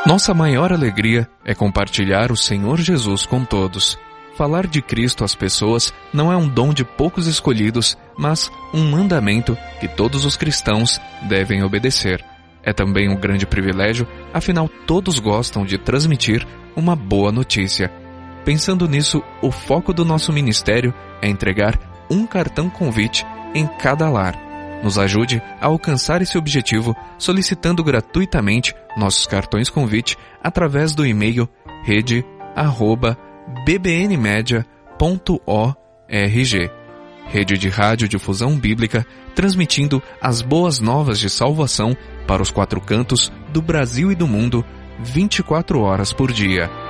Nossa maior alegria é compartilhar o Senhor Jesus com todos. Falar de Cristo às pessoas não é um dom de poucos escolhidos, mas um mandamento que todos os cristãos devem obedecer. É também um grande privilégio, afinal todos gostam de transmitir uma boa notícia. Pensando nisso, o foco do nosso ministério é entregar um cartão convite em cada lar. Nos ajude a alcançar esse objetivo solicitando gratuitamente nossos cartões convite através do e-mail rede@bbnmedia.org. Rede de Rádio Difusão Bíblica, transmitindo as boas novas de salvação para os 4 cantos do Brasil e do mundo, 24 horas por dia.